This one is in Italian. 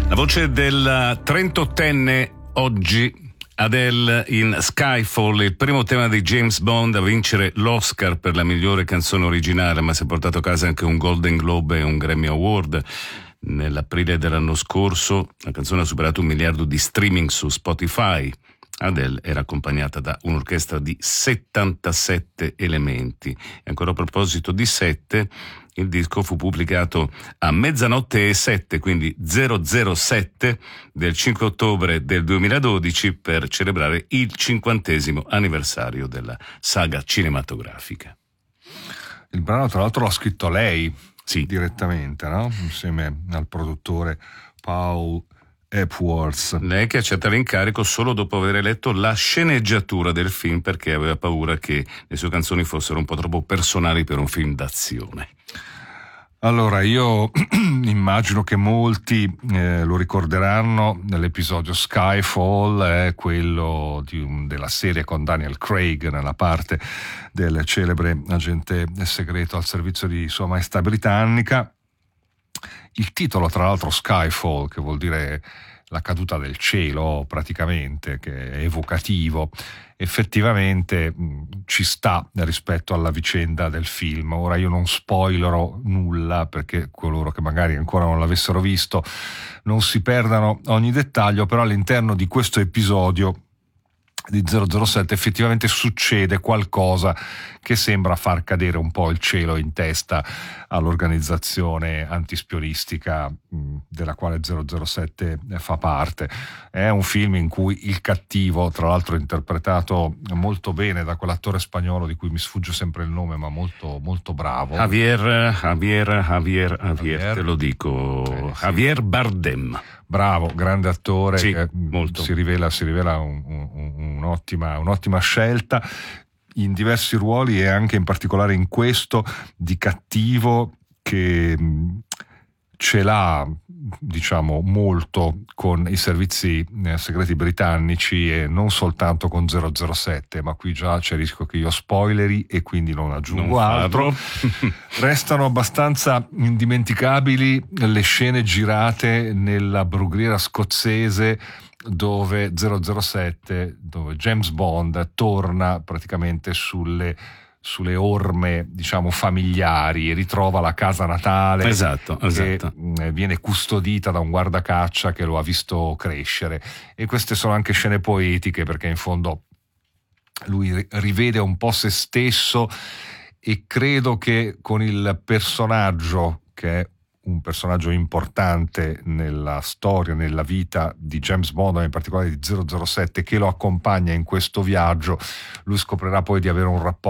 La voce del 38enne oggi, Adele in Skyfall, il primo tema di James Bond a vincere l'Oscar per la migliore canzone originale, ma si è portato a casa anche un Golden Globe e un Grammy Award. Nell'aprile dell'anno scorso la canzone ha superato 1 miliardo di streaming su Spotify. Adele era accompagnata da un'orchestra di 77 elementi. E ancora a proposito di 7, il disco fu pubblicato a 00:07, quindi 007 del 5 ottobre del 2012 per celebrare il 50° anniversario della saga cinematografica. Il brano tra l'altro l'ha scritto lei, sì, direttamente, no? Insieme al produttore Paul Epworth. Lei che accetta l'incarico solo dopo aver letto la sceneggiatura del film, perché aveva paura che le sue canzoni fossero un po' troppo personali per un film d'azione. Allora, io immagino che molti lo ricorderanno. Nell'episodio Skyfall è quello della serie con Daniel Craig nella parte del celebre agente segreto al servizio di Sua Maestà Britannica. Il titolo, tra l'altro, Skyfall, che vuol dire la caduta del cielo praticamente, che è evocativo, effettivamente ci sta rispetto alla vicenda del film. Ora io non spoilerò nulla perché coloro che magari ancora non l'avessero visto non si perdano ogni dettaglio, però all'interno di questo episodio di 007 effettivamente succede qualcosa che sembra far cadere un po' il cielo in testa all'organizzazione antispionistica della quale 007 fa parte. È un film in cui il cattivo, tra l'altro interpretato molto bene da quell'attore spagnolo di cui mi sfugge sempre il nome, ma molto molto bravo, Javier, te lo dico, sì. Javier Bardem. Bravo, grande attore, sì, che molto. si rivela un'ottima scelta in diversi ruoli, e anche in particolare in questo di cattivo, che ce l'ha, diciamo, molto con i servizi segreti britannici e non soltanto con 007, ma qui già c'è il rischio che io spoileri e quindi non aggiungo altro. Restano abbastanza indimenticabili le scene girate nella brughiera scozzese dove 007, dove James Bond torna praticamente sulle orme, diciamo, familiari, e ritrova la casa natale, esatto. che viene custodita da un guardacaccia che lo ha visto crescere. E queste sono anche scene poetiche, perché in fondo lui rivede un po' se stesso, e credo che con il personaggio, che è un personaggio importante nella storia, nella vita di James Bond, in particolare di 007, che lo accompagna in questo viaggio, lui scoprirà poi di avere un rapporto